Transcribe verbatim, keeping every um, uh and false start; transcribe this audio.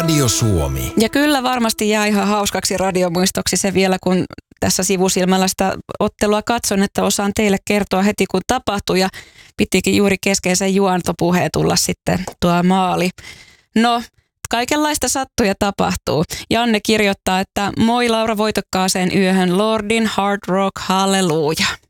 Radio Suomi. Ja kyllä varmasti jää ihan hauskaksi radiomuistoksi se vielä, kun tässä sivusilmällä sitä ottelua katson, että osaan teille kertoa heti kun tapahtui ja pitikin juuri keskeisen juontopuheen tulla sitten tuo maali. No, kaikenlaista sattuu ja tapahtuu. Janne kirjoittaa, että moi Laura voitokkaaseen yöhön Lordin Hard Rock Halleluja.